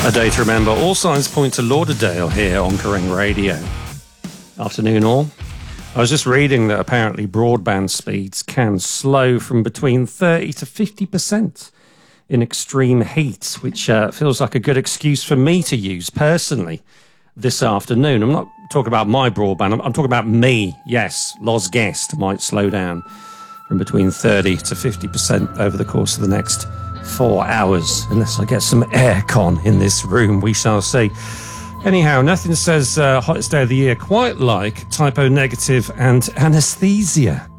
A day to remember. All signs point to Lauderdale here on Kerrang Radio. Afternoon all. I was just reading that apparently broadband speeds can slow from between 30 to 50% in extreme heat, which feels like a good excuse for me to use personally this afternoon. I'm not talking about my broadband, I'm talking about me. Yes, Loz Guest might slow down from between 30 to 50% over the course of the next 4 hours, unless I get some aircon in this room. We shall see. Anyhow, nothing says hottest day of the year quite like Typo Negative and Anesthesia.